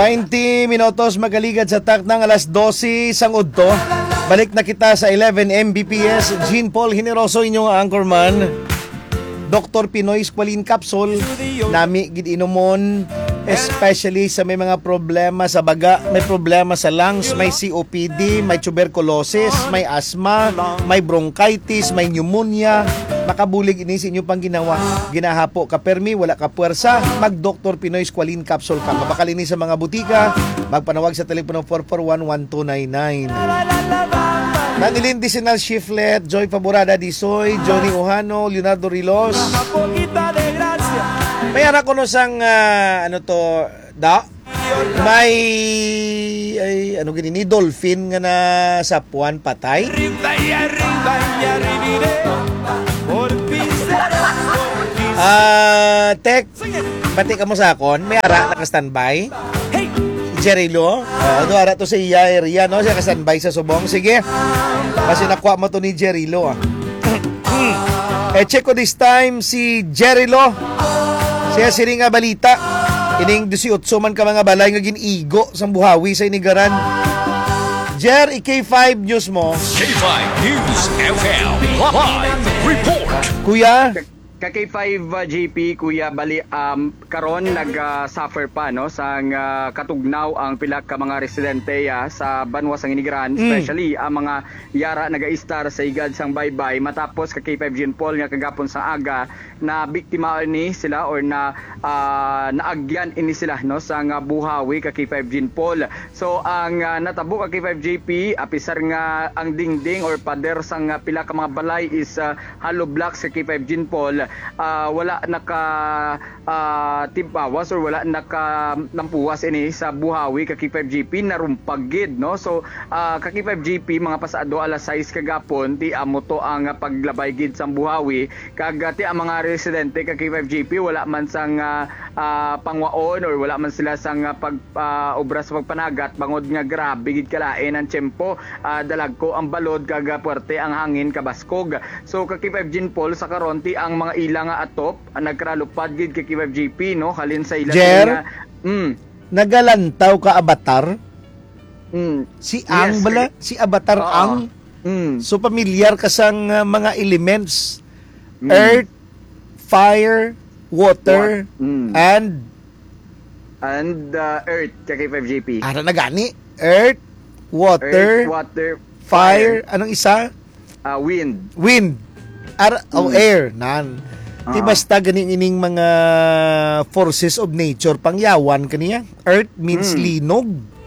20 minutos magaligad sa tak ng alas 12 sang udto. Balik na kita sa 11 Mbps. Jean Paul Generoso, inyong anchorman. Dr. Pinoy Squalene Capsule. Nami gid inomon, especially sa may mga problema sa baga, may problema sa lungs, may COPD, may tuberculosis, may asthma, may bronchitis, may pneumonia. Makabulig ini sa inyo pang ginawa. Ginahapo ka permi, wala ka puwersa, mag Dr. Pinoy Squalene Capsule ka. Mabakalini sa mga butika, magpanawag sa telepono 441-1299. Nangilin Disinal Shiflet, Joy Faborada Disoy, Johnny Ohano, Leonardo Rilos. May anak ko no sang ano to, da? May ano gini dolphin nga na sa puwan patay. Tek, bati ka mo sa akon, may ara naka-standby. Jerilo, doara to sa iya area, no? Siya ka-standby sa subong. Sige, kasi nakuha mo to ni Jerilo. Check ko this time si Jerilo. Siya siri nga balita. Ining 18 man ka mga balay nga ginigo sa Buhawi sa Inigaran. Jer, K5 News mo. K5 News FM Live Report. Kuya, K5 GP kuya bali karon nag-suffer pa no sang katugnaw ang pila ka mga residente sa Banwa sang Inigaran, especially ang mga yara naga-istar sa igad sang baybay matapos K5 Jean Paul nga kagapon sa aga na biktima ni sila or na naagyan ini sila no sang Buhawi K5 Jean Paul. So ang natabo K5 GP apisar nga ang dingding or pader sang pila ka mga balay is hollow blocks K5 Jean Paul. Wala naka timpawas or wala naka nampuwas ini sa Buhawi K5GP narumpagid no. So K5GP mga pasado alas 6 kagapon ti amo to ang paglabay gid sa Buhawi kagati ang mga residente K5GP wala man sang pangwaon or wala man sila sang obra sa pagpanagat bangod nga grabe gid kalain ang tiyempo dalagko ang balod kaga puwerte ang hangin kabaskog. So K5 Jean Paul sa karonti ang mga ilang atop nagkaralupad gid kay K5GP no halin sa ilang Jer, nagalantaw ka Avatar? Si Ang yes, bala? Si Avatar Ang? So pamilyar ka sang mga elements. Earth, fire, water, and earth kay K5GP. Ara na gani? Earth, water, fire, anong isa? Wind. Air, nan. Di basta ganing ining mga forces of nature pangyawan kaniya. Earth means linog.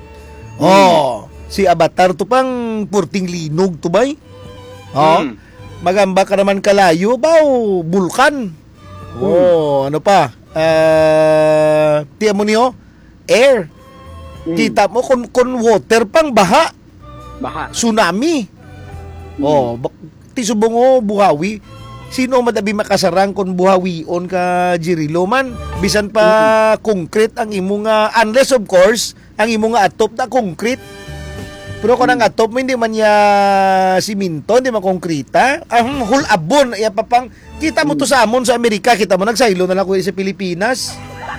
Si Avatar to pang purting linog to bay. Magamba ka naman kalayo baw bulkan. Ano pa? Tiyan mo niyo? Air. Kita mo kun water pang baha. Tsunami. Tisubong Buhawi. Sino madabi makasarang kung buhawion ka Jirilo man bisan pa concrete ang imong unless of course ang imong atop na concrete. Pero kung ang atop mo hindi man ya siminto, hindi man konkreta, ang hulabon ya papang kita mo to sa amon sa Amerika, kita mo nagsaylo na lang ko sa Pilipinas.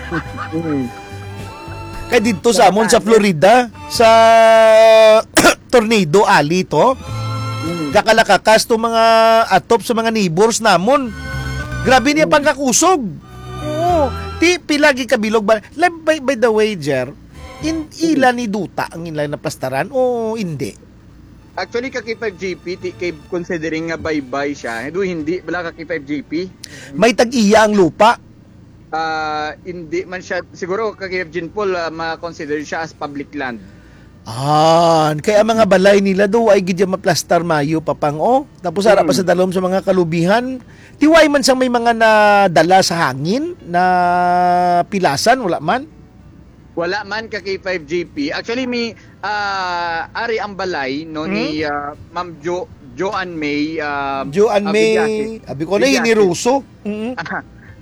Kaya dito sa amon sa Florida sa Tornado Alley to. Kakalakakas to mga atop sa mga neighbors namon. Grabe niya pangkakusog. Ti pilagi kabilog ba? By the way, Jer, ila ni Duta ang ilan na plastaran o hindi? Actually, K5GP, considering nga bye-bye siya, hindi, wala K5GP. May tag-iya ang lupa? Hindi man siya, siguro K5 Jean Paul, ma-consider siya as public land. Kaya mga balay nila do ay gidya maplastar mayo papang tapos ara pa sa dalom sa mga kalubihan. Tiway man sang may mga nadala sa hangin na pilasan, wala man? Wala man K5GP. Actually may ari ang balay no ni Ma'am Joanne May Joanne May abi ko na hiniruso.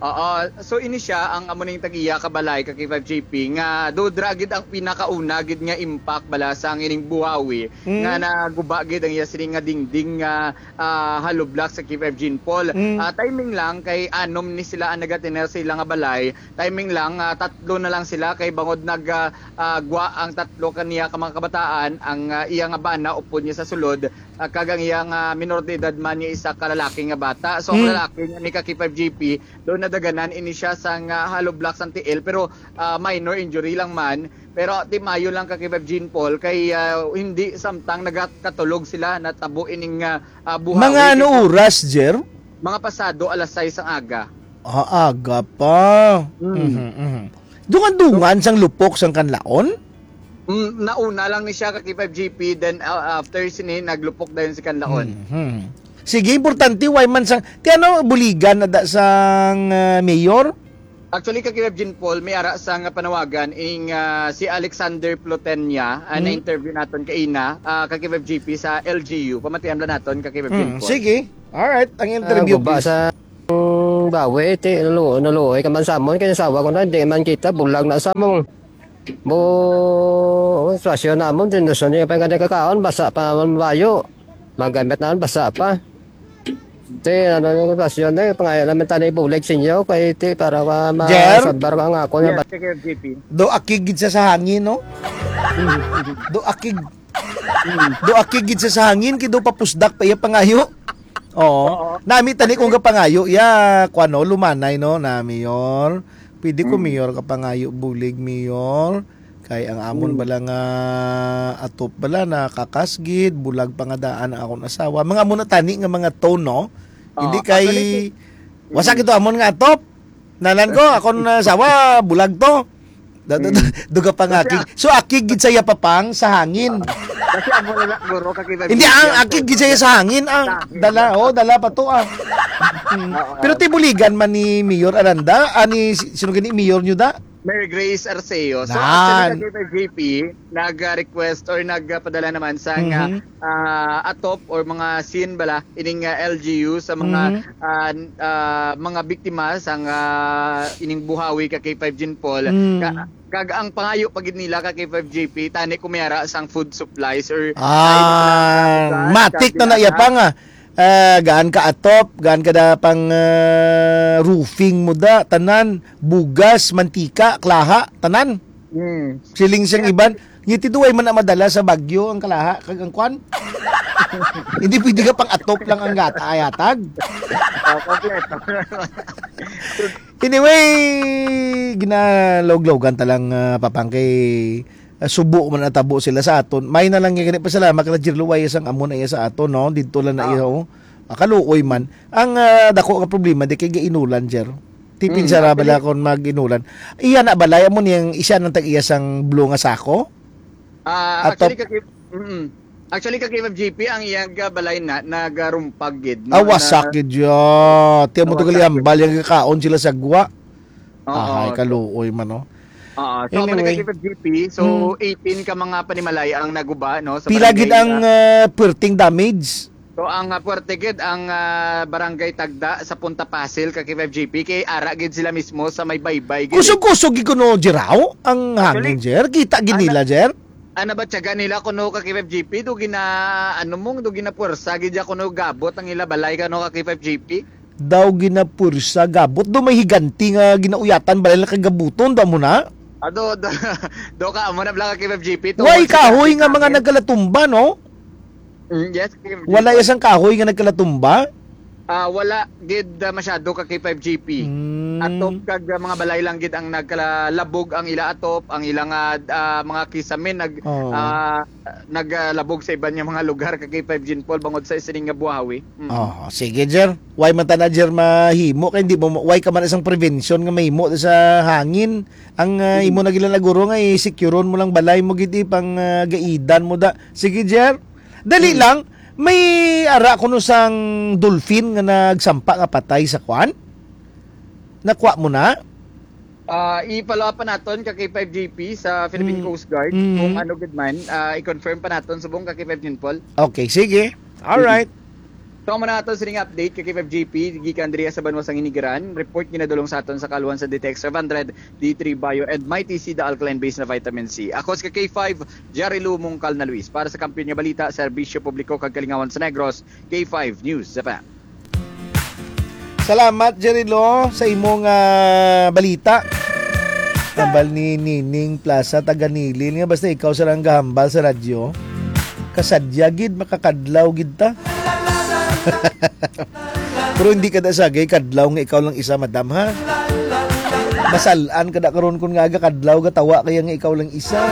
Oo, so ini siya ang amo ning tagiya kabalay ka K5GP nga do dragid ang pinakauna gid nga impact bala sa ang ining buhawi nga naguba gid ang iya sining nga dingding nga hollow block sa K5 Jean Paul. Timing lang kay anom ni sila ang nagatiner sa ilang nga balay. Timing lang tatlo na lang sila kay bangod gwa ang tatlo kaniya ka mga kabataan ang iya nga bana upod niya sa sulod kagang iya nga minor de edad man niya isa ka lalaki nga bata. So ang lalaki nga ni ka K5GP do na daganan ini siya sa hollow blocks ang TL pero minor injury lang man pero di mayo lang ka kay Jean Paul kay hindi samtang nagkatulog sila natabo ining buhawi. Mga ano oras, Jer? Mga pasado alas 6 ang aga. Aga pa. Dungan-dungan sang lupok sang kanlaon? Nauna lang ni siya ka K5GP then after sini naglupok dayon si kanlaon. Sige, importante why man sang ti ano buligan na da sang mayor? Actually ka K5 Jean Paul may ara sa nga panawagan ing si Alexander Plotenya na interview naton kay ina ka K5GP sa LGU. Pamatian lang naton ka K5 Jean Paul. Sige. All right, ang interview Guba sa bawi ti naluoy ka man samon kay sawa ko na di man kita bulag na samong mo sitwasyon na mo din so niya pa nga kakaon basa pa man bayo magamit na basa pa ti ano yung sitwasyon na pangalan naman tanay bulag sinyo kay ti para masabar ka nga ako Yes, na ka KFGP. do akig gid sa hangin, no? do akig gid sa hangin kay do papusdak pa iya pangayo. Oo. Nami tani kung kapangayo ya kuano lumanay no na mayor. Pwede ko mayor kapangayo bulig mayor. Kay ang amon bala nga atop bala na kakasgid bulag pangadaan akon asawa. Mga amon na tani nga mga tone no. Hindi kay wasak ito amon nga atop. Nalan ko akon asawa bulag to. Duga pangakig. So akig gid saya papang sa hangin. Kasi amo na guro ka K5GP. Hindi ang akig gid saya sa hangin ang dala pa to ah. Pero tibuligan man ni Mayor Aranda, ani sino gani Mayor nyo da? Mary Grace Arceo. So Nan. actually ka KFGP nag-request or nagpadala naman sa atop or mga scene bala ining LGU sa mga mga biktima sa ining buhawi ka K5 Jean Paul. Kag ang pangayo pagid nila ka K5GP tani kumiyara sang food supplies or matik na iya pa nga. Gaan ka atop, gaan ka da pang roofing mo da, tanan, bugas, mantika, klaha, tanan. Siling siyang iban. Ngiti duway man na madala sa Bagyo ang kalaha, kag ang kwan. Hindi pwede ka pang atop lang ang gata ayatag. Kompleto. Anyway, ginalog-logan talang papangkay subo man natabo sila sa aton. May na lang yung pasalamat kala Jirluway sang amon na iya sa aton no. Dito lang na iya oh. Kaluoy man. Ang dako nga problema di kay giinulan Jer. Tipin sa bala kon maginulan. Iya na balay mo niyang isa nang tag iya sang blue nga sako. Actually ka KFGP ang iyang balay na nagarumpag gid. Wasak gid yo. Tiyan mo to gali ambal yung kaon sila sa gwa. Ay kaluoy man no. So anyway. KFGP, so 18 ka mga panimalay ang naguba no sa pila gid ang perting damage. So ang puwerte gid ang barangay Tagda sa Punta Pasil ka KFGP kay ara gid sila mismo sa may baybay gid. Kusog-kusog gid kuno Jiraw ang hangin Jer. Kita gid nila Jer. Ano ba tiyaga nila kuno ka KFGP do gina do gina puwersa gid kuno gabot ang ila balay kano ka KFGP? Daw ginapursa gabot do may higanti nga ginauyatan balay kagabuton daw mo na. Do ka amo na bla ka KFGP. Way kahoy nga mga nagkalatumba no? Yes, KFGP. Wala isang kahoy nga nagkalatumba? Wala gid masyado ka K5GP. Atop kag mga balay lang gid ang nagkalabog ang ila atop, ang ilang mga kisamin naglabog sa iban nga mga lugar ka K5 Jean Paul bangod sa isining nga buhawi. Sige Jer. Why man ta Jer mahimo kay hindi mo why ka man isang prevention nga mahimo sa hangin. Ang imo na gilang naguro nga i-secureon mo lang balay mo gid pang gaidan mo da. Sige Jer. Dali lang. May ara kuno sang dolphin nga nagsampa nga patay sa kwan? Nakuha mo na? Ipalawa pa naton ka K5GP sa Philippine Coast Guard kung ano gud man i-confirm pa naton subong ka K5 Jean Paul. Okay, sige. All right. Ito mo na ito sining update kay K5GP, Gika Andrea sa Banwasang Inigiran. Report ginadulong sa aton sa kaluan sa Detect 700, D3 Bio, and Mighty C, the alkaline-based na vitamin C. Ako si K5, Jerry Lumong Cal na Luis. Para sa kampiyon nga balita, serbisyo publiko kag kalingawan sa Negros, K5 News Japan. Salamat, Jerry Lo, sa imong balita. Tambal ni Nining Plaza, taga-Nilin. Nga basta ikaw sa gahambal sa radyo. Kasadya, gid, makakadlaw, gid ta. Pero hindi ka da sagay, kadlaw nga ikaw lang isa, madam, ha? Masalaan ka da karon kun nga aga, kadlaw, gatawa kaya nga ikaw lang isa.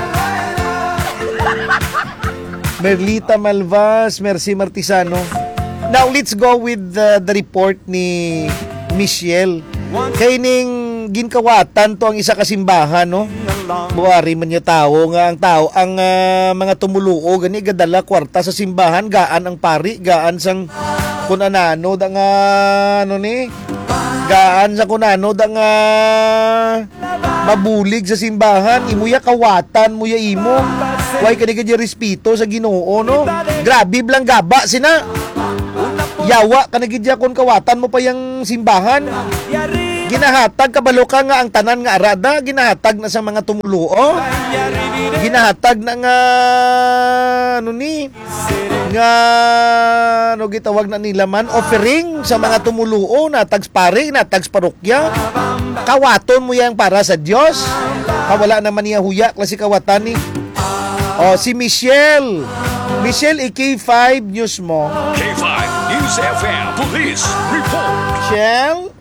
Merlita Malvas, Mercy Martisano. Now, let's go with the report ni Michelle. Kay ning ginkawatan to ang isa ka simbahan, no? Buwari man niya tao nga ang mga tumuluo gani gadala kwarta sa simbahan, gaan ang pari, gaan sang kunanano da nga ano ni gaan sa kunano da nga mabulig sa simbahan, imuya kawatan muya imo way kani ka respeto sa Ginoo, no? Grabe blang gaba sina yawa kanagidya kon kawatan mo pa yang simbahan. Ginahatag kabalo ka nga ang tanan nga arada, ginahatag na sa mga tumuluo. Ginahatag na nga ano ni nga ano gitawag na nila man offering sa mga tumuluo, natags pare, natags parokya. Kawaton mo yang para sa Dios. Wala naman niya huya klase kawatan ni. Oh, si Michelle. Michelle, K5 News mo. K5 News FM Police Report. Michelle?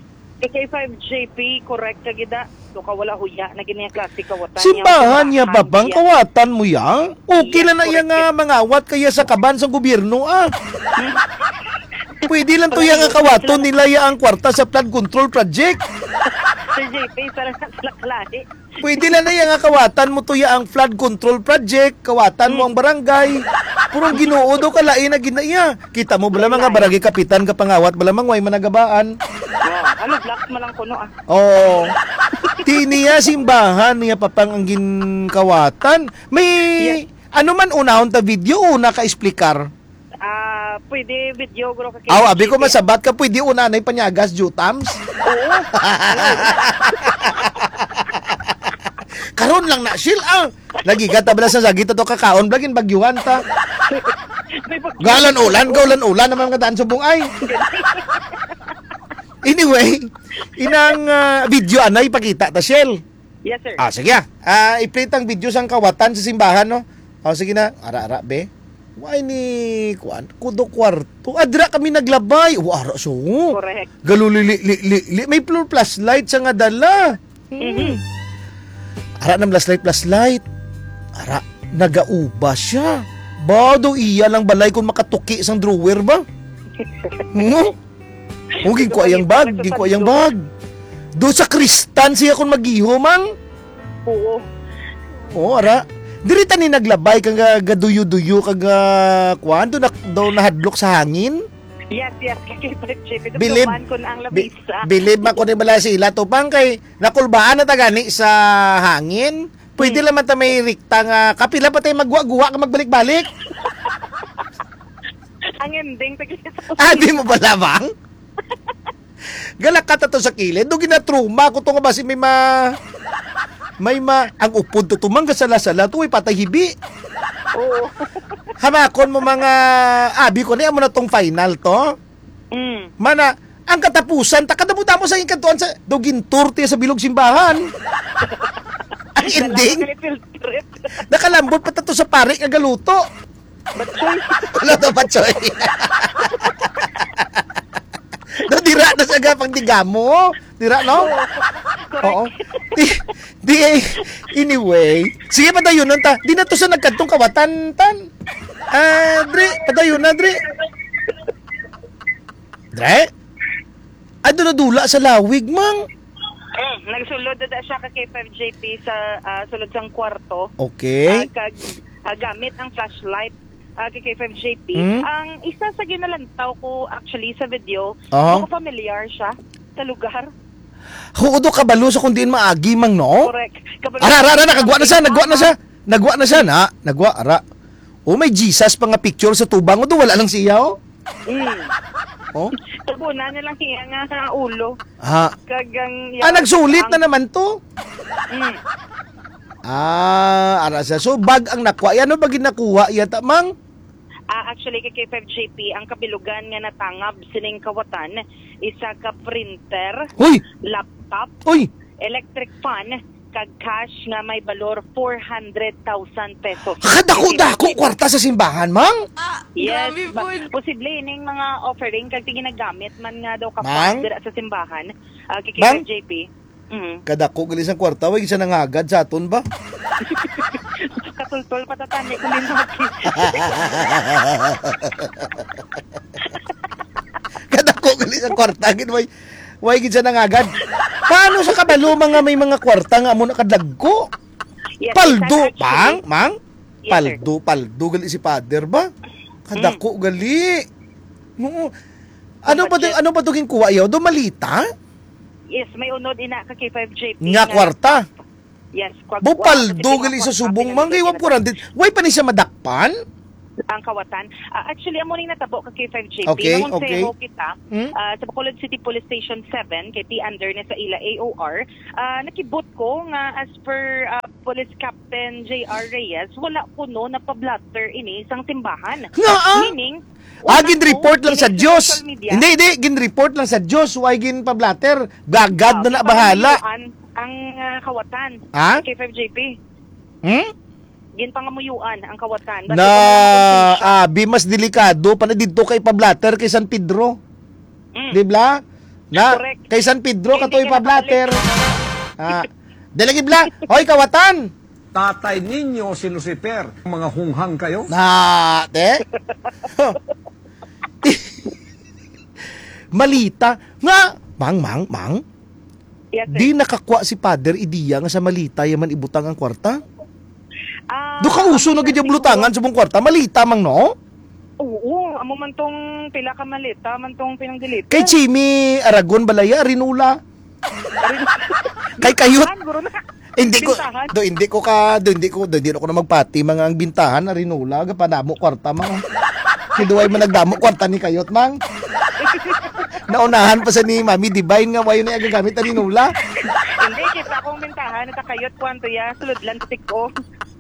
K5JP, correct ka gida. So kawala huya na ganyan klase kawatan. Simbahan niya ba bang kawatan mo ya? Okay lang na iya nga mangawat kaya sa kaban sa gobyerno Pwede lang to yang kawaton nila ya ang kwarta sa flood control project. Sir JP, parang naklaklari. Pwede lang na yang kawatan mo to ya ang flood control project, kawatan mo ang barangay. Purong Ginoo do kalain na ginaya. Kita mo bala mga barangay kapitan ka pangawat bala mangway managabaan. Ano, black mo lang kuno Oo. Tiniya simbahan niya papang ang ginkawatan. May ano man unahon ta video una ka explicar. Pwede video gro ka. Abi ko masabat ka pwede una nay panyagas jutams. Oo. Karon lang na sil Nagigat ta bala sa sagita to kakaon blagin bagyuhan ta. Galan ulan naman nga daan subong ay. Anyway, inang video anay ipakita ta Shell. Yes sir. Sige. I-play tang video sang kawatan sa simbahan, no. Sige na. Ara be. Why ni kudo kwarto. Adra kami naglabay. Ara so. Correct. Galulili may plus light sa nga dala. Ara ng plus light. Ara nagauba siya. Bado iya lang balay kung makatuki sang drawer ba? Gin ko ayang bag. Do sa kristan siya kung magiho mang. Oo, ara. Diri ta ni naglabay kang gaduyo-duyo kag kuan do nahadlok sa hangin. Yes. K5JP. Bilib ko na ang labisa. Bilib ako ni bala sila to pang kay nakulbaan na tagani sa hangin. Pwede lang man ta may rikta nga kapila pa tay magwa-guwa ka magbalik-balik. Ang ending Di mo bala bang? Galak ka to sa kilid. Do ginatruma ko to nga basi may ang upod to tumang kasala-sala to ay patay hibi. Oo. Hamakon mo mga abi ko na mo na tong final to. Mana ang katapusan takadabuta mo sa inkantuan sa dogin turte sa bilog simbahan. Ang ending. Nakalambot pa to sa pare nga galuto. Batsoy. Dira na sa gapang digamo. Dira, no? Oo. Anyway. Sige, padayon nun ta. Di na to sa nagkantong kawatan, tan. Dre, padayon na, Dre. Ado na dula sa lawig, mang. Nagsulod na siya ka K5JP sa sulod sang kwarto. Okay. Gamit ang flashlight. Kay K5JP. Ang isa sa ginalantaw ko actually sa video, familiar siya sa lugar. Huudo kabalo sa kung diin maagi mang no? Correct. Ara, nagwa na siya. Nagwa, ara. May Jesus pa nga picture sa tubang. Wala lang siya, Oh? Tabunan niya lang hiya nga ulo. Ha? Kagang... Nagsulit na naman to. Mm. Arasa. So, bag ang nakuha. Ano ba ginakuha yata, mang? Actually, kay K5JP, ang kabilugan nga natangab sining kawatan, isa ka printer, Uy! laptop, Uy! electric fan, kag cash nga may balor 400,000 pesos. Kadako-dako kwarta sa simbahan, mang? Yes, posible ining mga offering kag ginagamit man nga daw ka Mang? dira sa simbahan. Kay Mang? K5JP. Kadako gali sa kwarta, wag isa nangagad sa aton ba? Katultol patatani ko din maki. Kadako gali sa kwarta, gid way gid sa nangagad. Paano sa kabalo mga may mga kwarta nga amo nakadagko? Yes, Paldo, actually- mang? Yes, Paldo gali si father ba? Kadako gali. Oo. Ano ba to kuha yaw? Do malita? Yes, may unod ina ka K5JP. Nga kwarta. Yes, Bupaldo gali sa subong mang kay wapuran din. Way pa ni siya madakpan? ang kawatan. Actually, amo ning natabo ka K5JP. Okay, Namon okay. kita sa Bacolod City Police Station 7 kay T under na sa ila AOR. Nakibot ko nga as per Police Captain J.R. Reyes, wala kuno na pa-blatter ini isang simbahan. Nga Meaning, gin-report lang sa Diyos. Hindi. Hindi, gin-report lang sa Diyos. Why gin-pablatter? Gagad na bahala. Ang kawatan. Ha? K5JP. Ginpangamuyuan ang kawatan. Na mas delikado pa na dito kay pablatter kay San Pedro. Di ba? Na Correct. kay San Pedro Hindi katoy ka pablatter. Dalagi bla. Hoy kawatan. Tatay ninyo si Lucifer. Mga hunghang kayo. Te. Malita nga mang. Yes, sir. Di nakakuha si Father Idiya nga sa Malita yaman ibutang ang kwarta. Do Do ka uso na gid bulutangan sa mong kwarta, Malita mang no? Oo, amo man tong pila ka malita, man tong pinangdilita. Kay Chimi Aragon Balaya Rinula. Kay Kayut. Hindi ko na magpati mga ang bintahan na Rinula ga panamo kwarta mang. Kiduway man nagdamo kwarta ni Kayot mang. Naunahan pa sa ni Mami Divine nga wayo na gagamit na Rinula. Hindi, kita akong bintahan, natakayot kwanto ya, suludlan titik ko.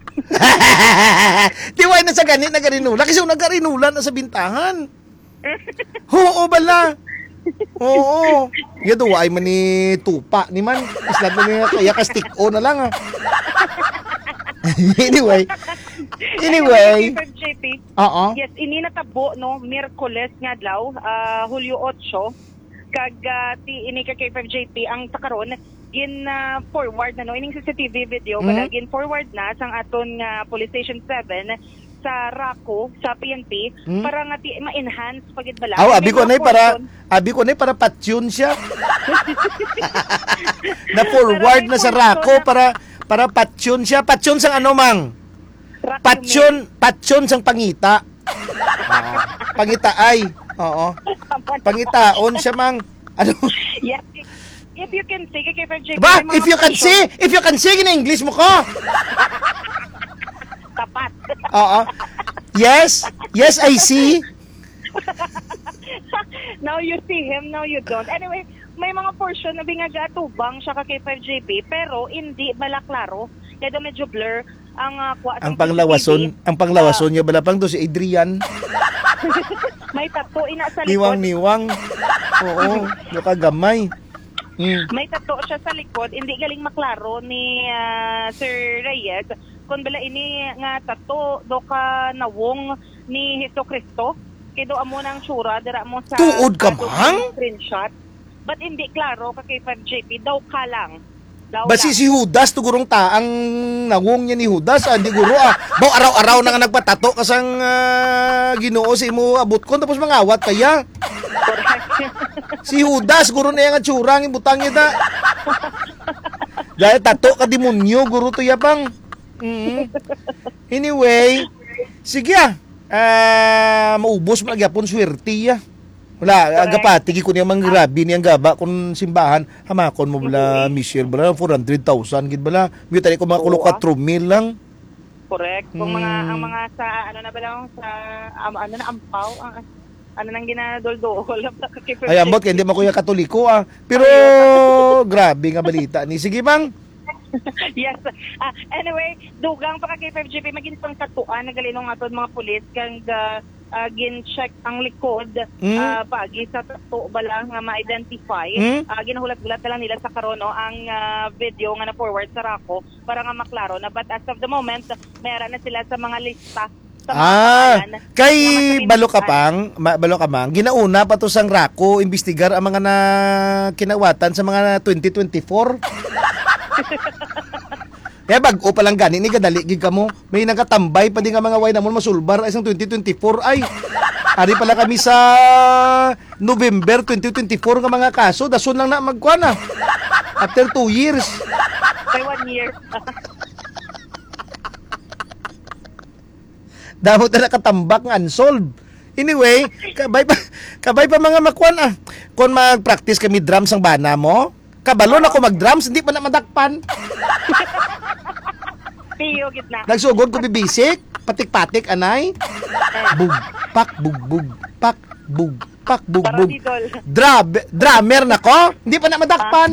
Tiway na sa ganit nagarinula kasi kung nagarinula na sa bintahan. Oo bala. Oo. Yado ay man ni tupa ni man. Islat na niya kaya ka stick o na lang Anyway. JP. Oo. Yes, ini natabo no Miyerkules nga adlaw, Hulyo 8. Kag ini ka K5JP ang takaron gin forward na no ining CCTV video kada gin forward na sang aton nga Police Station 7 sa RACO sa PNP para nga ma-enhance pagid bala. Abi ko na para patune siya. Na forward na sa RACO para patune siya. Patune sang ano mang? Patune sang pangita. Pangita ay. Oo. Pangitaon siya mang. Ano? Yes. If you can see, K5JP. Ba? If you can see in English mo ko. Tapat. Oo. Yes, I see. Now you see him, now you don't. Anyway, may mga portion na bingagatubang siya ka K5JP pero hindi balaklaro. Kaya daw medyo blur ang Ang panglawason niya balapang to si Adrian. May tattoo ina sa likod. Niwang. Oo, nakagamay. May tattoo siya sa likod, hindi galing maklaro ni Sir Reyes. Kung bala ini nga tattoo do ka nawong ni Jesucristo, kido amo nang tsura dira mo sa Tuod ka mang? screenshot. But hindi klaro ka kay 5JP daw ka lang. Basi si Judas tugurong taang nawong niya ni Judas di guro Baw araw-araw na nga nagpatato kasang Ginoo si mo abot ko tapos mangawat kaya. Si Judas guro na yang tsura ng butang niya da. Dahil tato ka demonyo guro to yapang. Anyway, sige maubos magyapon swerte ya. Wala, agapati ko niya mangrabi niyang gaba kung simbahan, hamakon mo bala, Michelle, bala, 400,000, gid bala. May tali ko mga kulo 4,000 lang. Correct. Kung ang mga sa, ano na ba lang, sa, ano na, ampaw, ano nang ginadoldool. Ay, ambot, kaya hindi mo kuya katoliko Pero, grabe nga balita ni. Sige, bang. Yes. Anyway, dugang pa ka kay 5GP, maging pang katuan, nagalinong ato mga pulis, kang gin-check ang likod, pagi sa tato ba lang nga ma-identify. Ginahulat-gulat na lang nila sa karon ang video nga na-forward sa Rako para nga maklaro na. But as of the moment, meron na sila sa mga lista. Kay balo ka mang, ginauna pa to sang Rako imbestigar ang mga na kinawatan sa mga 2024. Kaya bag-o pa lang gani ni kadali gid kamo. May nagkatambay pa din nga mga way namon masulbar ay sang 2024 ay. Ari pala kami sa November 2024 nga mga kaso, dason lang na magkuana. After 2 years. By 1 year. Damo na nakatambak nga unsolved. Anyway, kabay pa mga makuan Kung mag-practice kami drums ang bana mo, kabalo na ko mag-drums, hindi pa na madakpan. Tiyo, gitna. Nagsugod ko bibisik, patik-patik, anay. Bug, pak, bug, bug, pak, bug, pak, bug, bug. Drummer na ko, hindi pa na madakpan.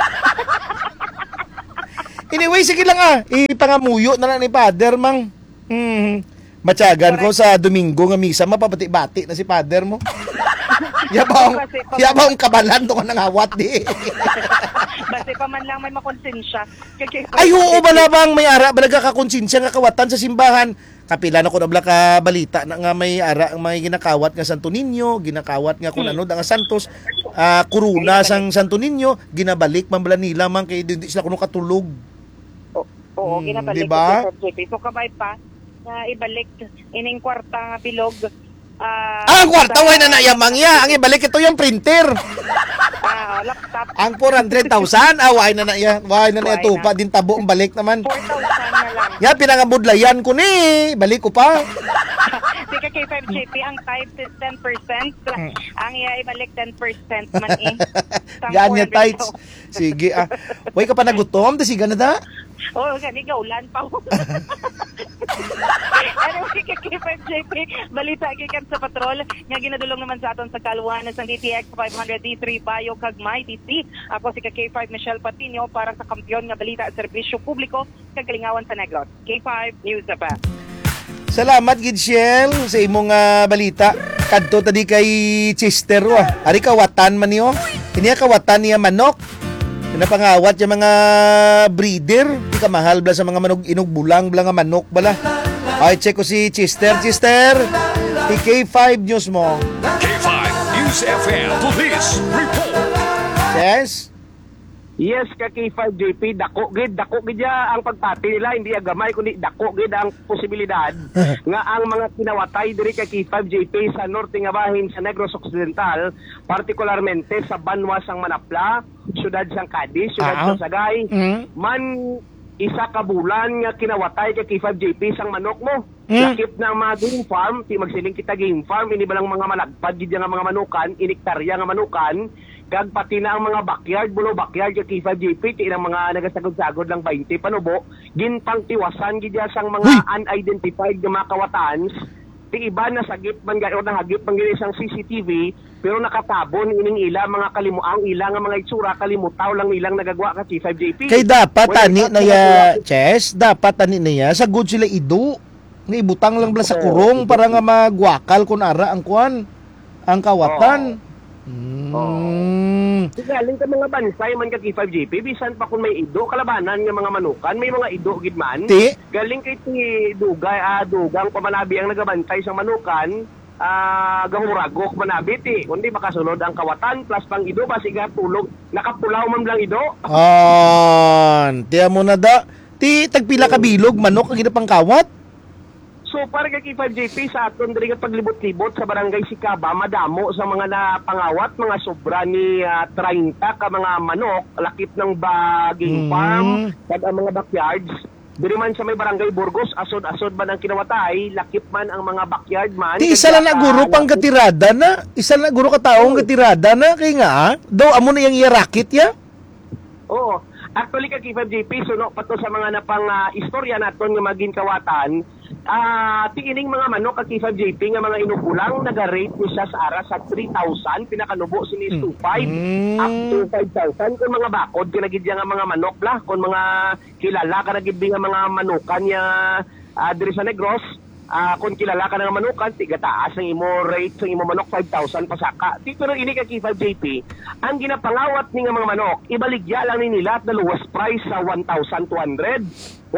Anyway, sige lang ipangamuyo na lang ni Father, mang. Matyagan ko sa Domingo nga misa, mapabati-bati na si Father mo. Yabang kabalan to ka nangawat di. Basta pa man lang may makonsensya. Ay, oo ba na bang may ara ba nagkakakonsensya nga kawatan sa simbahan? Kapila na ko na ka balita na nga may ara ang may ginakawat nga Santo Niño, ginakawat nga kung ano nga Santos, kuruna sang Santo Niño, ginabalik man bala nila man kay hindi sila kuno katulog. Oo, ginabalik. Diba? So kabay pa na ibalik ining kwarta nga bilog. Ang kwarta way na nayamang ya. Ang ibalik ito yung printer. Laptop. Ang 400,000, way na na ya. Way na na tupa din tabo ang balik naman. 4,000 na lang. Ya pinangabudlayan ko ni. Balik ko pa. Sika kay 5GP, ang type is 10%. Ang ibalik 10% man Yan niya tights. Sige Way ka pa nagutom, dasiga na da. Gani gaulan pa. Anyway, kay 5GP, balita gikan sa patrol nga ginadulong naman sa aton sa kalwanan sa DTX 500 D3 Bayo Kagmay DC. Ako si K5 Michelle Patino para sa kampiyon nga balita at serbisyo publiko kagalingawan sa Negros. K5 News pa. Salamat Gidshel sa imong balita. Kadto tadi kay Chester Ari kawatan man niyo. Kiniya kawatan niya manok. Pinapangawat yung mga breeder. Di ka mahal bala sa mga manok inugbulang bala nga manok bala. Ay, check ko si Chester. Chester, K5 News mo. K5 News FM Police Report. Yes? Yes, ka K5JP, dako gid ang pagpati nila, hindi agamay kundi dako gid ang posibilidad nga ang mga kinawatay diri kay K5JP sa norte nga bahin sa Negros Occidental, partikularmente sa Banwa sang Manapla, siyudad sang Cadiz, siyudad sang Sagay, man isa ka bulan nga kinawatay kay K5JP sang manok mo. Lakip ng mga game farm, ti magsiling kita game farm, ini balang mga malagpad gid nga mga manukan, iniktarya nga manukan. Kag pati na ang mga backyard, bulo backyard yung K5JP, tinang mga nagasagod-sagod lang 20 panubo, ginpang tiwasan gidya sang mga unidentified na mga kawatans, ti iba na sagip man o nahagip man gid isang CCTV, pero nakatabon ining ila mga kalimuang ila nga mga itsura kalimutaw lang nilang nagagwa ka K5JP. Kay dapat tani na ya, Chess, dapat tani na ya, sagod sila ido. Nga ibutang lang bala sa kurong para nga magwakal kun ara ang kuan, ang kawatan. Galing ka mga bansay man ka K5JP, bisan pa kung may ido kalabanan nga mga manukan, may mga ido gid man. Galing kay ti dugay dugang pamanabi ang nagabantay sa manukan, gahuragok manabi ti kundi makasunod ang kawatan plus pang ido basiga tulog nakapulaw man lang ido. Tiya mo na da. Ti tagpila ka bilog manok ang ginapang kawat. So para kay K5JP sa aton diri nga paglibot-libot sa barangay Sikaba, madamo sa mga napangawat, mga sobra ni 30 ka mga manok, lakip ng baging farm, kag ang mga backyards. Diri man sa may barangay Burgos, asod-asod man ang kinawatay, lakip man ang mga backyard man. Ti isa lang na guro pang gatirada na, isa lang na guro ka taong gatirada na, kay nga daw amo na yang irakit ya. Oo. Actually, kay K5JP, suno pa to sa mga napang istorya naton nga maging kawatan, tiining mga manok kag K5JP nga mga inugulang naga-rate ni siya sa ara sa 3,000 pinakanubo sinis 2,500 up to 5,000 kun mga bakod kinagidya nga mga manok la kun mga kilala ka nagid nga mga manukan nya diri sa Negros. Kung kilala ka ng manukan, tigataas ang imo rate sa imo manok 5,000 pasaka. Dito rin ini ka K5JP, ang ginapangawat ni nga mga manok, ibaligya lang ni nila at na lowest price sa 1,200, 1,300,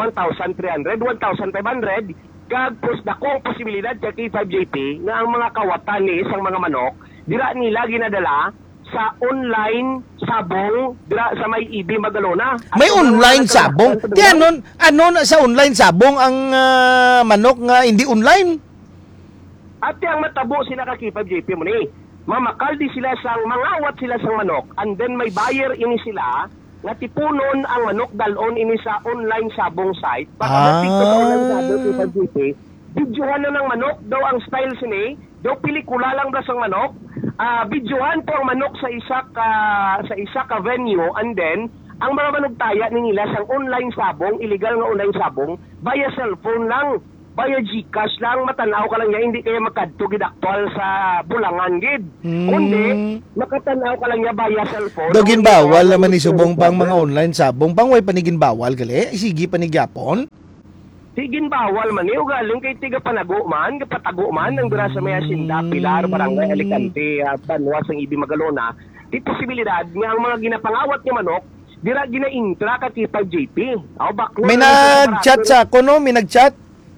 1,500. Kag dako posibilidad sa K5JP nga ang mga kawatan ni isang mga manok, dira nila ginadala sa online sabong dira sa may IB Magalona. May online sabong? Di ano na sa online sabong ang manok nga hindi online? At ang matabo sila ka K5JP mo ni. Mamakaldi sila sang mangawat sila sang manok and then may buyer ini sila nga tipunon ang manok dalon ini sa online sabong site. Para sa online sabong K5JP, videohan na ng manok daw ang style sini, daw pelikula lang daw sang manok. Videohan po ang manok sa isa ka venue and then ang mga manugtaya ni nila sang online sabong, illegal nga online sabong, via cellphone lang, via GCash lang, matanaw ka lang niya, hindi kaya makadto gid aktual sa bulangan gid. Kundi makatanaw ka lang niya via cellphone. Dogin bawal naman ni subong pang mga online sabong, pangway panigin bawal gali, sige panigyapon. Tigin bawal man niyo galing kay tiga panago man, kapatago man ng dira sa may Asinda, Pilar, Barangay Alicante, Banwas ang IB Magalona. Di posibilidad nga ang mga ginapangawat ni manok dira gina-intra ka K5JP. May nag-chat sa ako no, may nag-chat.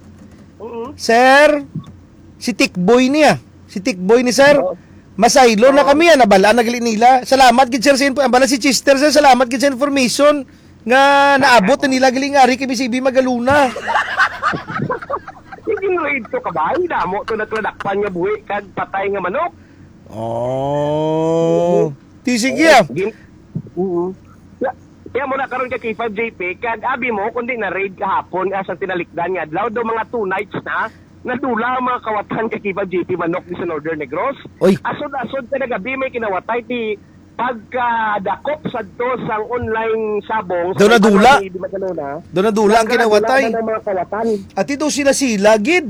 Sir, si Tikboy niya. Si Tikboy ni sir. Masaylo na kami nabala na gali nila. Salamat gid sir sa info. Ambala si Chester sir, salamat gid sa information nga naabot na nila galing ari kami sa IB Magaluna. Raid to kabay damo to nagladakpan nga buhi kag patay nga manok. Oh. Sige ah. Kaya mo na karon ka K5JP kag abi mo kundi na raid kahapon asa tinalikdan nga adlaw do mga 2 nights na nadula ang mga kawatan ka K5JP manok ni sa Northern Negros. Asod-asod ka na gabi may kinawatay ti pagkadakop sa to sang online sabong doon nadula doon nadula ang kinawatay mga kawatan. At ito sila gid.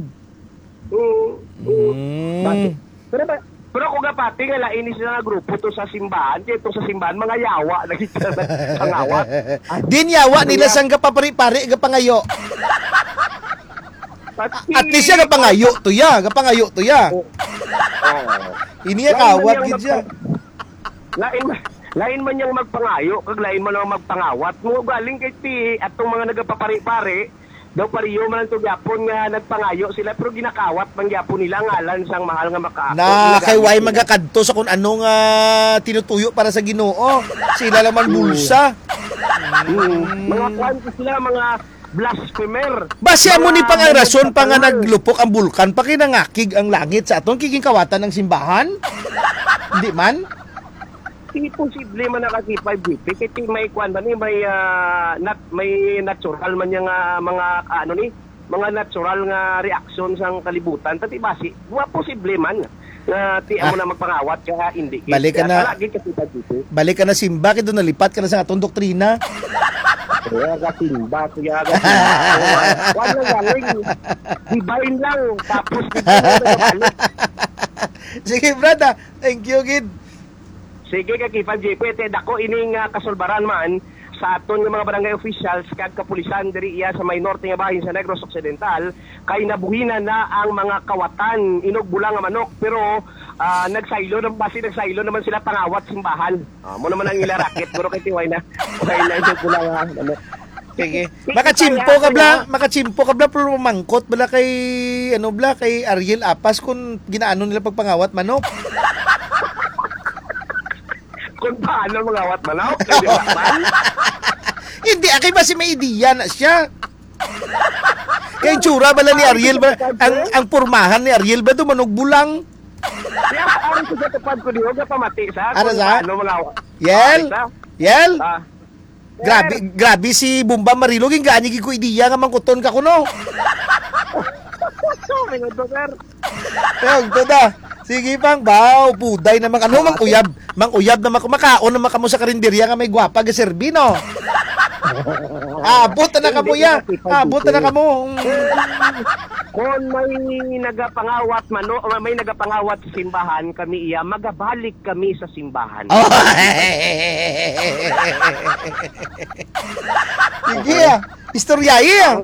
Pero kung pati nga lain sila nga grupo to sa simbahan, dito sa simbahan mga yawa nagpangawat. Din yawa nila sang gapapari-pari gapangayo. At least siya gapangayo to ya. Iniya kawat gid siya. Lain man yang magpangayo, kag lain man ang magpangawat. Mo galing kay ti atong mga nagapapari-pari, daw pariyo man to gyapon nga nagpangayo sila pero ginakawat man gyapon nila ngalan sang mahal nga makaako. Na kay way magakadto sa kun ano nga tinutuyo para sa Ginoo. Sila laman bulsa. Mga kwanto sila mga blasphemer. Base mo ni pang ang rason pa nga naglupok ang bulkan pa kinangakig ang langit sa aton kiging kawatan ng simbahan. Hindi man. Hindi posible man naka-K5JP kasi may kwan ba ni may natural man yung mga mga natural nga reaksyon sang kalibutan tati basi wa posible man na ti amo na magpangawat ka hindi balik ka na simba kay doon nalipat ka na sa atong doktrina. Kaya simba wala galing divine lang tapos sige brada, thank you kid. Sige ka K5JP, dako ining kasulbaran man sa aton nga mga barangay officials kag kapulisan diri iya sa may norte nga bahin sa Negros Occidental kay nabuhina na ang mga kawatan inog bulang nga manok pero nagsaylo naman sila pangawat simbahan. Mo naman ang ila racket pero kay tiway na inog bulang nga manok. Sige. Makachimpo ka bla pero mangkot bala kay kay Ariel Apas kung ginaano nila pagpangawat manok. Kung paano mangawat manok? Hindi, akay ba si may ideya na siya? Kaya tsura bala ni Ariel ba? Ang pormahan ni Ariel ba manog bulang? Kaya ang sugatupad ko di huwag pamati sa ano sa? Paano mangawat? Yel? Grabe si Bumba Marilo ging ganyi ko ideya nga mangkuton ka kuno. May sir. Pero da. Sige pang baw, puday naman mang uyab naman kumakaon naman kamo sa karinderya nga may gwapa ga serbino. Abot na kamo ya. Abot na kamo. Kung may nagapangawat may nagapangawat sa simbahan, kami iya magabalik kami sa simbahan. Oh. Sige ah. Istorya iya.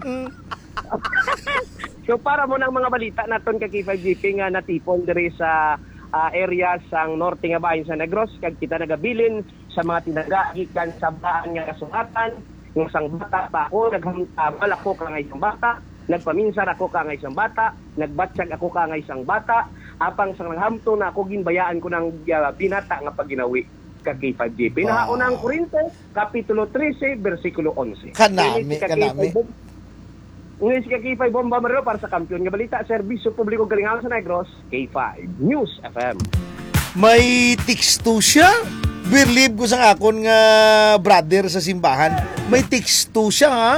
So para mo ng mga balita naton kay K5GP nga natipon diri sa area sang norte nga bahin sa Negros kag kita nagabilin sa mga tinaga gikan sa baan nga kasulatan ng sang bata pa ako naghamtamal ako ka nga isang bata, nagpaminsan ako ka nga isang bata, nagbatsyag ako ka nga isang bata, apang sang naghamto na ako ginbayaan ko ng binata nga pagginawi ka K5GP. Nahaunang Korinto kapitulo 13 bersikulo 11. Kanami. Ngayon si K5 Bomba Marilo para sa kampiyon nga balita, serbisyo publiko galingan sa Negros, K5 News FM. May tiksto siya. Believe ko sa akon nga brother sa simbahan. May tiksto siya ha.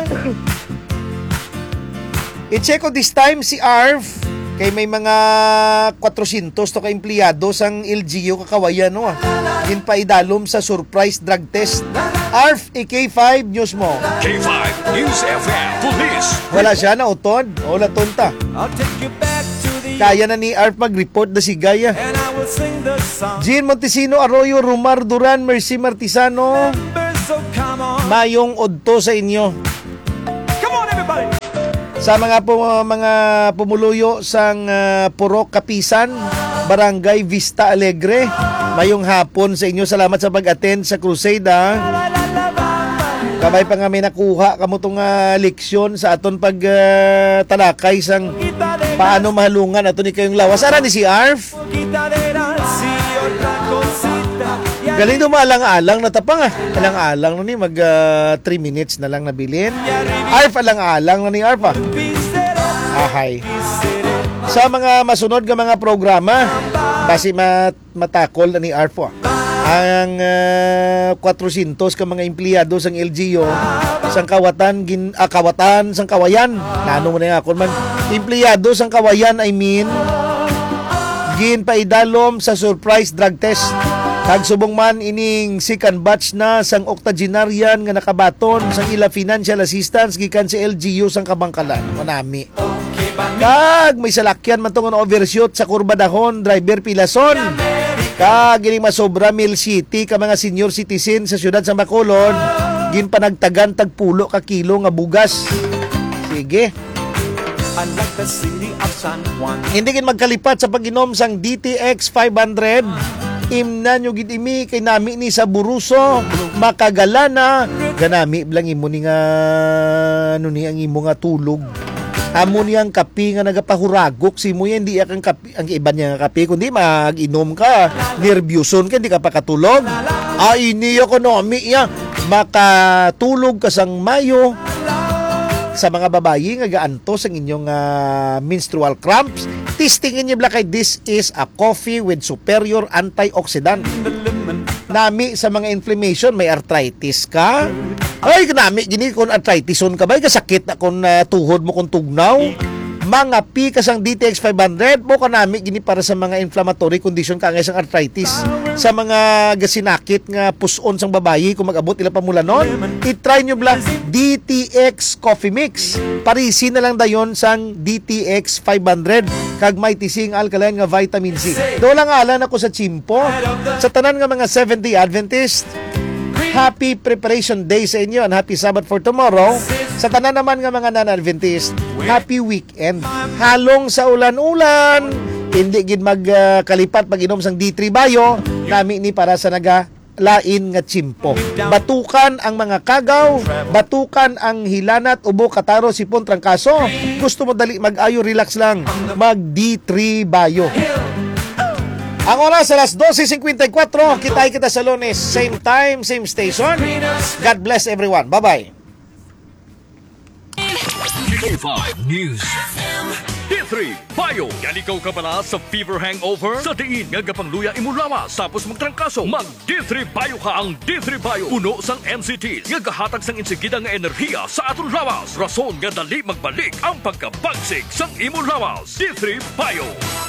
I-check ko this time si Arf kay may mga 400 to ka empleyado sang LGU kakawayan no. Paidalom sa surprise drug test. Arf, K5 News mo. K5 News FM Police. Wala siya na utod. Wala tonta. Kaya na ni Arf mag-report na si Gaya. Jean Montesino, Arroyo, Rumar, Duran, Mercy Martisano. Mayong udto sa inyo. Sa mga pumuluyo sang Purok Kapisan, Barangay Vista Alegre, mayong hapon sa inyo. Salamat sa pag-attend sa crusade ha. Kabay pa nga may nakuha kamo tong leksyon sa aton pag talakay sang paano mahalungan ato ni kayong lawas. Ara ni si Arf. Galing dumalang-alang na tapang alang-alang na ni mag 3 minutes na lang nabilin. Arf alang-alang na ni Arf Ahay. Sa mga masunod nga mga programa kasi matakol na ni Arf ang 400 ka mga empleyado sang LGU sang kawatan sang kawayan. Nano mo na nga kon man empleyado sang kawayan gin paidalom sa surprise drug test. Kag subong man ining second batch na sang octogenarian nga nakabaton sang ila financial assistance gikan sa LGU sang Kabangkalan. Manami. Kag may salakyan man tong overshoot sa Kurbadahon, driver Pilason. Kag ining masobra Mill City ka mga senior citizen sa siyudad sa Bacolod, gin panagtagan tagpulo ka kilo nga bugas. Sige. Hindi gin magkalipat sa pag-inom sang DTX 500. Imna nyo gitimi kay nami ni sa Buruso, Makagalana, ganami lang imo ni nga ang imo nga tulog. Amo niyang kape nga nagapahuragok si mo yan, hindi ang kape, ang iba niya nga kape, kundi mag-inom ka, nervyuson ka, hindi ka pa katulog. Ini ekonomi ya, makatulog ka sang Mayo. Sa mga babayi nga gaantos ang inyong menstrual cramps, testingin niyo kay this is a coffee with superior antioxidant. Nami sa mga inflammation, may arthritis ka. Ay, nami gini kung arthritison ka ba, kasakit na kung tuhod mo kung tugnaw. Mga pi kasang DTX 500 mo kanami gini para sa mga inflammatory condition ka nga sang arthritis. Sa mga gasinakit nga puson sang babayi kung mag-abot ila pamulanon, i-try nyo bla DTX Coffee Mix. Parisi na lang dayon sang DTX 500 kag may tising alkaline nga vitamin C. Do lang alan ako sa chimpo. Sa tanan nga mga Seventh-day Adventist, happy preparation day sa inyo and happy Sabbath for tomorrow. Sa tanan naman nga mga non-Adventist, happy weekend. Halong sa ulan-ulan, hindi gid magkalipat pag-inom sang D3 Bayo, nami ni para sa lain nga chimpo. Batukan ang mga kagaw, batukan ang hilanat, ubo, kataro, sipon, trangkaso. Gusto mo dali mag-ayo, relax lang, mag D3 Bayo. Ang oras alas 12:54, kita sa Lunes, same time, same station. God bless everyone. Bye-bye. K5 News D3 Bayo. Yan ikaw ka pala sa fever hangover? Sa diin nga gapangluya imo lawas tapos magtrangkaso, mag D3 Bayo ka. Ang D3 Bayo puno sang NCT nga gahatag sang insigida nga enerhiya sa aton lawas. Rason nga dali magbalik ang pagkabagsik sang imo lawas. D3 Bayo. D3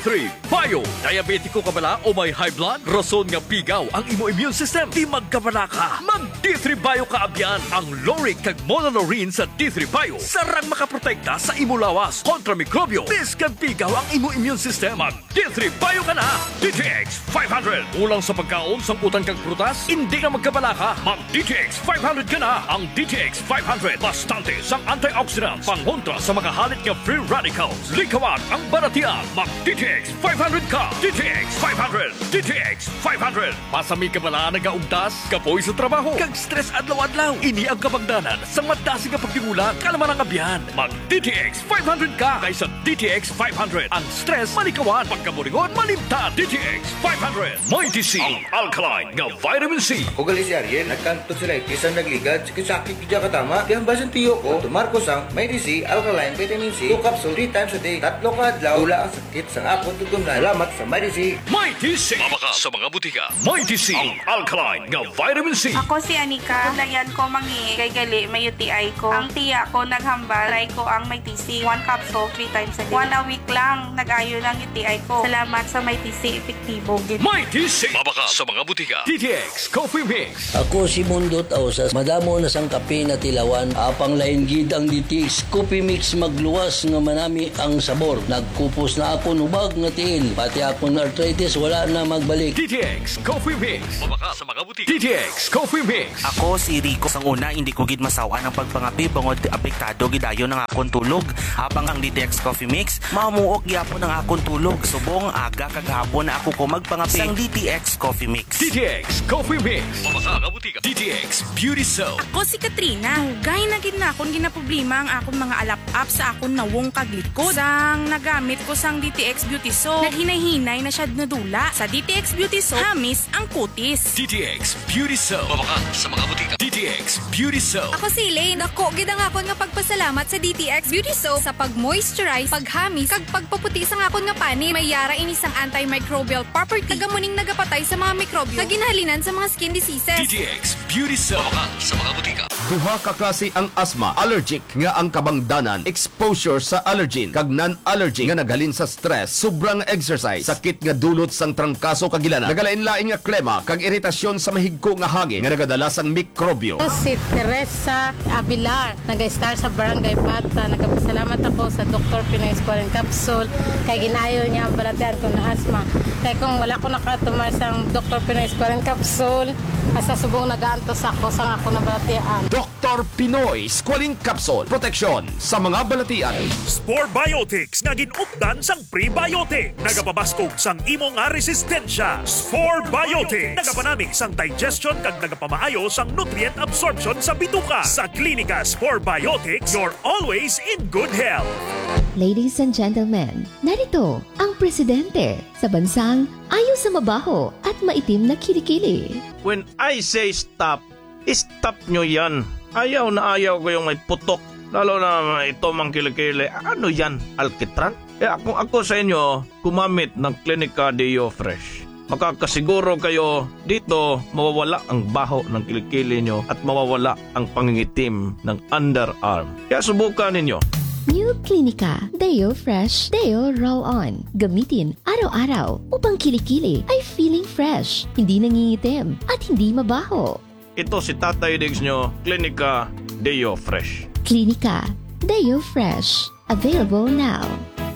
D3 Bio. Diabetiko ka bala o may high blood? Rason nga pigaw ang imo immune system. Di magkabala ka. Mag D3 Bio ka abyan. Ang Loric kag Monolaurin sa D3 Bio. Sarang makaprotekta sa imo lawas kontra mikrobyo. Bis kag pigaw ang imo immune system. Mag D3 Bio ka na. DTX 500. Ulang sa pagkaon, samputan kag prutas, hindi na magkabala ka. Mag DTX 500 ka na. Ang DTX 500. Bastante sang antioxidants. Pangontra sa mga halit nga free radicals. Likawan ang baratian. Mag DTX 500 ka. DTX 500. DTX 500. Pasami ka bala nagaugtas, kapoy sa trabaho, kag stress adlaw-adlaw. Ini ang kapagdanan sa madasi nga pagtingulang kalaman ang abyan. Mag DTX 500 ka kaysa DTX 500. Ang stress malikawan, pagkaburingon malimtan. DTX 500. Mighty C, ang alkaline nga vitamin C. O gali si Ariel, nagkanto sila ikisan nagligad, sakit kidya katama. Kaya basan tiyo ko, tumarko sang may DC, alkaline, vitamin C, 2 capsule 3 times a day, 3 ka adlaw, wala ang sakit sang akon tutunan. Salamat sa may DC. Mighty C, mabaka sa mga butika. Mighty C, ang alkaline nga vitamin C. Ako si Anika. Lagyan ko mangi kay gali may UTI ko. Ang tiya ko naghambal, try ko ang may TC. 1 capsule 3 times a day. 1 a week lang nag-ayo ng UTI ko. Salamat sa may TC, epektibo. Mighty C, mabaka sa mga butika. DTX Coffee Mix. Ako si Mundot Ausas, madamo na sang kape na tilawan, apang lain gid ang DTX Coffee Mix magluwas nga manami ang sabor. Nagkupos na ako nubag nga tiil, pati akong arthritis wala na magbalik. DTX Coffee Mix. Mabaka sa mga butika. DTX Coffee Mix. Ako si Rico. Sang una, hindi ko gid masawa ng pagpangapi bangod apektado gidayon ng akong tulog. Habang ang DTX Coffee Mix, mamuok gyapon ang akong tulog. Subong aga kagahapon na ako ko magpangapi sang DTX Coffee Mix. DTX Coffee Mix. Mabaka nga butika. DTX Beauty Soap. Ako si Katrina. Hugay na gid na akong ginaproblema ang akong mga alap-up sa akong nawong kaglikod. Sang nagamit ko sang DTX Beauty Soap, naghinay-hinay na siya nadula. Sa DTX Beauty Soap, hamis ang kutis. DTX Beauty Soap. Mabaka sa mga butika. DTX Beauty Soap. Ako si Elaine. Dako gid ang akon nga pagpasalamat sa DTX Beauty Soap sa pag-moisturize, paghamis, kag pagpaputi sa akon nga pani. May yara ini sang antimicrobial property. Tagamuning nagapatay sa mga mikrobyo nga ginahalinan sa mga skin diseases. DTX Beauty Soap. Mabaka sa mga butika. Duha ka klase ang asthma, allergic nga ang kabangdanan, exposure sa allergen, kag non-allergic nga naghalin sa stress, sobrang exercise, sakit nga dulot sang trangkaso kag ilana, nagalain-lain nga klema kag iritasyon sa mahigko nga hangin nga nagadala sang mikrobyo. Si Teresa Abilar, nag-star sa Barangay Bata. Nagpasalamat ako sa Dr. Pinoy Squalene Capsule kay ginayo niya ang balatian ko na asthma. Kaya kung wala ko nakatumar sa Dr. Pinoy Squalene Capsule, asa subong nagaantos ako sa ako na balatian. Dr. Pinoy Squalene Capsule, proteksyon sa mga balatian. Spore Biotics nga ginupdan sang prebiotic. Nagapabaskog sang imo nga resistensya. Spore Biotics nagapanami sang digestion kag nagapamaayo sang nutrient absorption sa bituka. Sa Klinika Spore Biotics, you're always in good health. Ladies and gentlemen, narito ang presidente sa bansang ayaw sa mabaho at maitim na kilikili. When I say stop, stop nyo yan. Ayaw na ayaw ko yung may putok. Lalo na ito mang kilikili. Ano yan? Alkitran? Kung ako sa inyo, gumamit ng Klinika Deo Fresh. Makakasiguro kayo dito mawawala ang baho ng kilikili nyo at mawawala ang pangingitim ng underarm. Kaya subukan ninyo. New Klinika Deo Fresh Deo Roll On. Gamitin araw-araw upang kilikili ay feeling fresh, hindi nangingitim at hindi mabaho. Ito si Tatay Diggs nyo, Klinika Deo Fresh. Klinika Deo Fresh. Available now.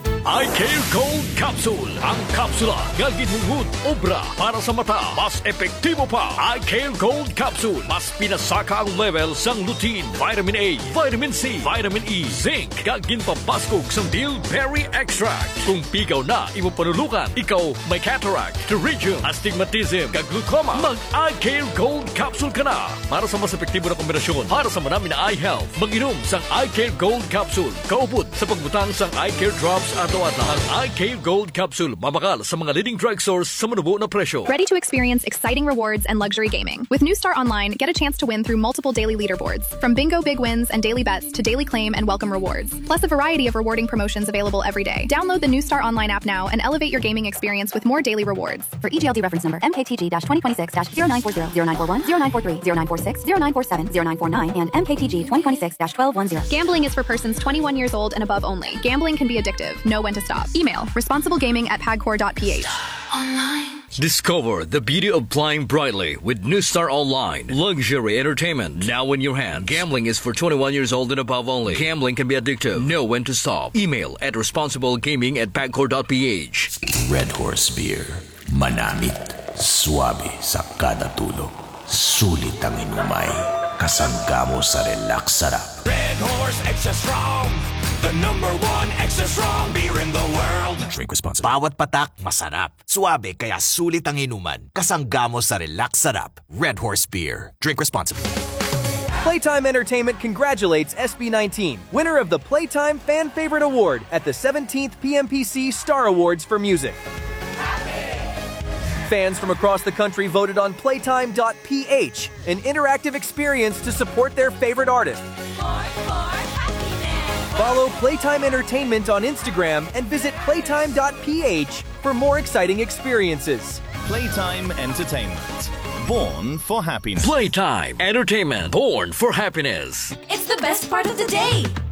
iCare Gold Capsule. Ang kapsula nga ginhungod obra para sa mata. Mas epektibo pa. iCare Gold Capsule. Mas pinasaka ang level sang lutein, vitamin A, vitamin C, vitamin E, zinc, kag ginpabaskog sang bilberry extract. Kung pigaw na imo panulukan, ikaw may cataract, pterygium, astigmatism, kag glaucoma, mag iCare Gold Capsule ka na. Para sa mas epektibo na kombinasyon, para sa manami na eye health, mag-inom sang iCare Gold Capsule. Kaupod sa pagbutang sang iCare Drops at ang iCare Gold Capsule, mabakal sa mga leading drugstores sa manubo na presyo. Ready to experience exciting rewards and luxury gaming? With New Star Online, get a chance to win through multiple daily leaderboards. From bingo big wins and daily bets to daily claim and welcome rewards. Plus a variety of rewarding promotions available every day. Download the New Star Online app now and elevate your gaming experience with more daily rewards. For EGLD reference number MKTG-2026-0940, 0941, 0943, 0946, 0947, 0949, and MKTG 2026-1210. Gambling is for persons 21 years old and above only. Gambling can be addictive. Know when when to stop. Email responsiblegaming@pagcor.ph. Discover the beauty of flying brightly with New Star Online. Luxury entertainment now in your hand. Gambling is for 21 years old and above only. Gambling can be addictive. Know when to stop. Email at responsiblegaming@pagcor.ph. Red Horse Beer. Manamit. Suabe sa kada tulog. Sulit ang inumay. Kasangga mo sa relax sarap. Red Horse Extra Strong. The #1 extra strong beer in the world. Drink responsibly. Bawat patak, masarap. Suabe, kaya sulit ang inuman. Kasangga mo sa relax sarap. Red Horse Beer. Drink responsibly. Playtime Entertainment congratulates SB19, winner of the Playtime Fan Favorite Award at the 17th PMPC Star Awards for Music. Fans from across the country voted on Playtime.ph, an interactive experience to support their favorite artist. Follow Playtime Entertainment on Instagram and visit playtime.ph for more exciting experiences. Playtime Entertainment. Born for happiness. Playtime Entertainment. Born for happiness. It's the best part of the day.